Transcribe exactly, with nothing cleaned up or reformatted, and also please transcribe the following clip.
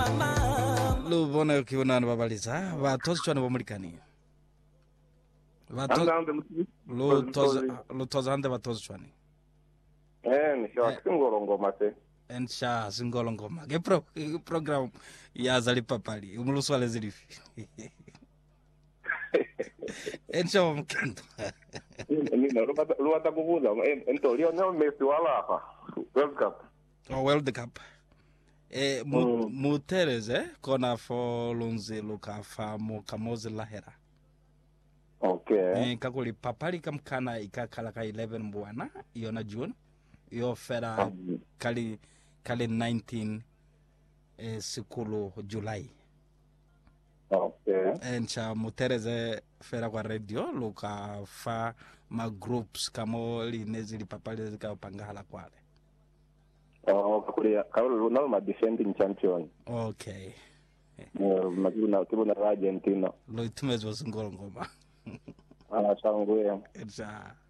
Lubona ukiona babaliza batozi cyane bomulikani batozi lutoza lutoza hande batozi cyane eh ni sho singolongoma se ensha singolongoma ke pro program ya zali papali umuluswale zilifi ensha mkendo ni na ruba ruba takubuza ento Lionel Messi wala hapa World Cup oh World Cup eh mu mutereze kona fo lunzi lukafa mu kamozi lahera okay eh kakuli papali kamkana ikakala ka eleven mbwana iyo na June iyo fera um, kali kali nineteen eh, sikulu July okay encha mutereze fera kwa radio lukafa ma groups kamo linezili papali zikapangala kwale oh kakuli kaulu na ma defending champion okay eh maguna tibuna Argentina lo itumezwa singolongoma ah sangue encha